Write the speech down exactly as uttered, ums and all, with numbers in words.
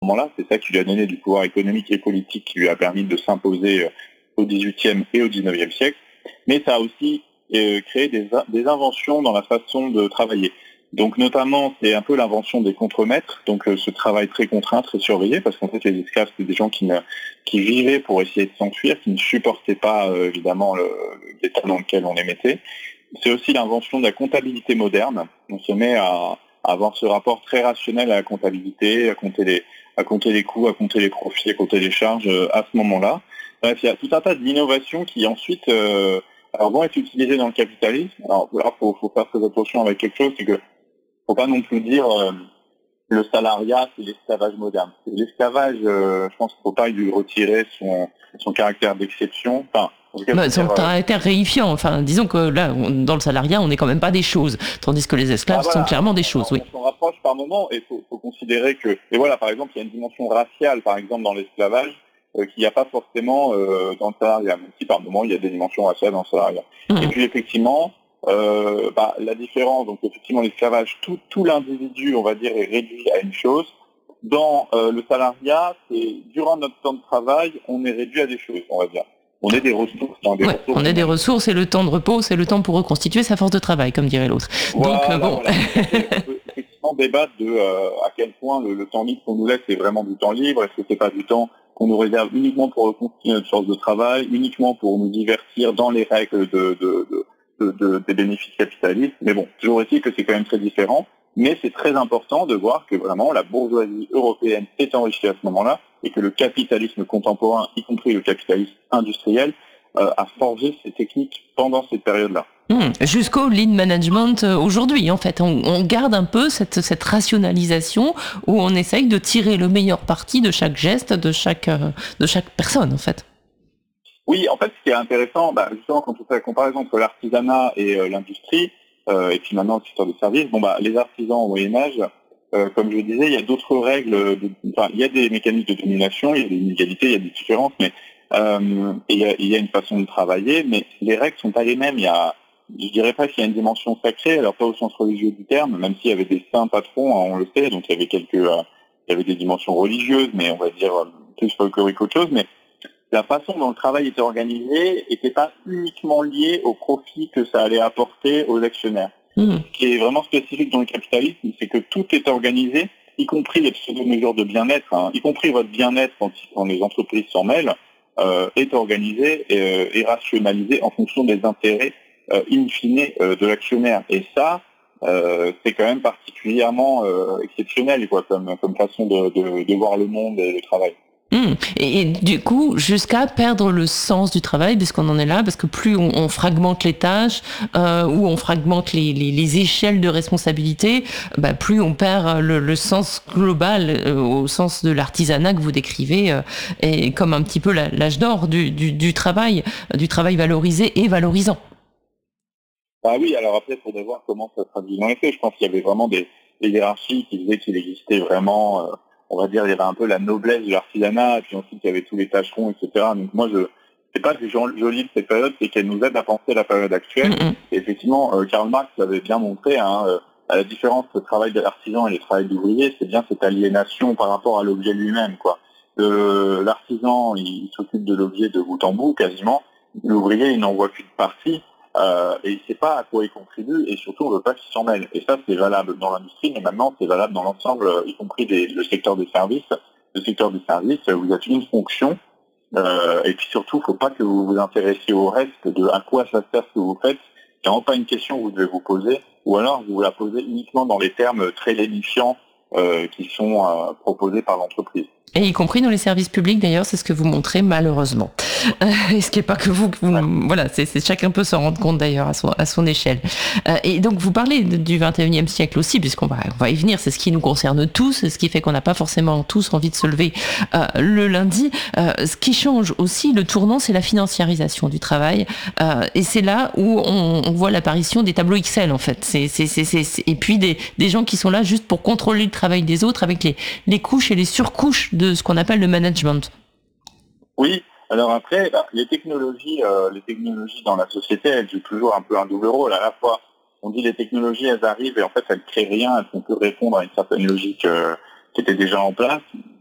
moment-là. C'est ça qui lui a donné du pouvoir économique et politique, qui lui a permis de s'imposer au dix-huitième et au dix-neuvième siècle. Mais ça a aussi euh, créé des, des inventions dans la façon de travailler. Donc notamment, c'est un peu l'invention des contremaîtres, donc euh, ce travail très contraint, très surveillé, parce qu'en fait les esclaves, c'était des gens qui, ne, qui vivaient pour essayer de s'enfuir, qui ne supportaient pas euh, évidemment le, l'état dans lequel on les mettait. C'est aussi l'invention de la comptabilité moderne. On se met à, à avoir ce rapport très rationnel à la comptabilité, à compter les, à compter les coûts, à compter les profits, à compter les charges euh, à ce moment-là. Bref, il y a tout un tas d'innovations qui ensuite euh, alors, vont être utilisées dans le capitalisme. Alors là, il faut, faut faire très attention avec quelque chose, c'est que faut pas non plus dire euh, le salariat, c'est l'esclavage moderne. L'esclavage, euh, je pense qu'il faut pas lui retirer son, son caractère d'exception. Enfin, en tout cas, Bah, son dire, caractère réifiant. Enfin, disons que là, on, dans le salariat, on n'est quand même pas des choses, tandis que les esclaves ah, voilà, sont clairement des choses. on, Oui. on s'en rapproche par moment, et il faut, faut considérer que, et voilà, par exemple, il y a une dimension raciale, par exemple, dans l'esclavage, euh, qu'il n'y a pas forcément euh, dans le salariat, même si par moment il y a des dimensions raciales dans le salariat. Mmh. Et puis effectivement, euh, bah, la différence, donc effectivement l'esclavage, tout, tout l'individu, on va dire, est réduit à une chose. Dans euh, le salariat, c'est durant notre temps de travail, on est réduit à des choses, on va dire. On est des ressources. Hein, des ouais, ressources on est des ressources, et le temps de repos, c'est le temps pour reconstituer sa force de travail, comme dirait l'autre. Voilà, donc euh, bon. Voilà. On, peut, on peut effectivement débattre de euh, à quel point le, le temps libre qu'on nous laisse est vraiment du temps libre. Est-ce que c'est pas du temps qu'on nous réserve uniquement pour reconstituer notre force de travail, uniquement pour nous divertir dans les règles de, de, de, de, de, des bénéfices capitalistes. Mais bon, toujours est-il que c'est quand même très différent. Mais c'est très important de voir que vraiment la bourgeoisie européenne s'est enrichie à ce moment-là et que le capitalisme contemporain, y compris le capitalisme industriel, euh, a forgé ces techniques pendant cette période-là. Mmh, jusqu'au lean management aujourd'hui, en fait. On, on garde un peu cette, cette rationalisation où on essaye de tirer le meilleur parti de chaque geste, de chaque, de chaque personne, en fait. Oui, en fait, ce qui est intéressant, bah, justement, quand on fait la comparaison entre l'artisanat et euh, l'industrie, euh, et puis maintenant le secteur des services, bon, bah, les artisans au Moyen-Âge, euh, comme je le disais, il y a d'autres règles, de, enfin, il y a des mécanismes de domination, il y a des inégalités, il y a des différences, mais euh, et il, y a, il y a une façon de travailler, mais les règles sont pas les mêmes. Il y a, je dirais pas qu'il y a une dimension sacrée, alors pas au sens religieux du terme, même s'il y avait des saints patrons, hein, on le sait, donc il y avait quelques, euh, il y avait des dimensions religieuses, mais on va dire euh, plus folklorique qu'autre chose, mais la façon dont le travail était organisé n'était pas uniquement liée au profit que ça allait apporter aux actionnaires. Mmh. Ce qui est vraiment spécifique dans le capitalisme, c'est que tout est organisé, y compris les pseudo-mesures de bien-être, hein, y compris votre bien-être quand, quand les entreprises s'en mêlent, euh, est organisé et, euh, et rationalisé en fonction des intérêts euh, in fine euh, de l'actionnaire. Et ça, euh, c'est quand même particulièrement euh, exceptionnel, quoi, comme, comme façon de, de, de voir le monde et le travail. Mmh. Et, et du coup, jusqu'à perdre le sens du travail, puisqu'on en est là, parce que plus on, on fragmente les tâches, euh, ou on fragmente les, les, les échelles de responsabilité, bah, plus on perd le, le sens global, euh, au sens de l'artisanat que vous décrivez, euh, et comme un petit peu la, l'âge d'or du, du, du travail, du travail valorisé et valorisant. Ah oui, alors après, il faudrait voir comment ça se traduit dans les faits. Je pense qu'il y avait vraiment des, des hiérarchies qui disaient qu'il existait vraiment... Euh, on va dire, il y avait un peu la noblesse de l'artisanat, et puis ensuite il y avait tous les tâcherons, et cetera. Donc moi, je c'est pas que j'ai joli de cette période, c'est qu'elle nous aide à penser la période actuelle. Mm-hmm. Et effectivement, euh, Karl Marx l'avait bien montré, hein, euh, la différence entre le travail de l'artisan et le travail d'ouvrier, c'est bien cette aliénation par rapport à l'objet lui-même, quoi. Euh, l'artisan, il, il s'occupe de l'objet de bout en bout, quasiment. L'ouvrier, il n'en voit qu'une partie. Euh, et il ne sait pas à quoi il contribue, et surtout on ne veut pas qu'il s'en mêle. Et ça, c'est valable dans l'industrie, mais maintenant c'est valable dans l'ensemble, y compris des, le secteur des services. Le secteur des services, vous êtes une fonction, euh, et puis surtout, il ne faut pas que vous vous intéressiez au reste, de à quoi ça sert ce que vous faites. C'est vraiment pas une question que vous devez vous poser, ou alors vous la posez uniquement dans les termes très lénifiants euh, qui sont euh, proposés par l'entreprise. Et y compris dans les services publics, d'ailleurs, c'est ce que vous montrez malheureusement. Euh, et ce qui n'est pas que vous, que vous ouais. voilà, c'est, c'est chacun peut s'en rendre compte d'ailleurs à son, à son échelle. Euh, et donc vous parlez de, du vingt et unième siècle aussi, puisqu'on va, on va y venir, c'est ce qui nous concerne tous, c'est ce qui fait qu'on n'a pas forcément tous envie de se lever euh, le lundi. Euh, ce qui change aussi le tournant, c'est la financiarisation du travail. Euh, et c'est là où on, on voit l'apparition des tableaux Excel en fait. C'est, c'est, c'est, c'est, c'est, et puis des, des gens qui sont là juste pour contrôler le travail des autres avec les, les couches et les surcouches de ce qu'on appelle le management. Oui, alors après, bah, les technologies, euh, les technologies dans la société, elles jouent toujours un peu un double rôle. À la fois, on dit les technologies, elles arrivent et en fait, elles créent rien, elles font que répondre à une certaine logique euh, qui était déjà en place.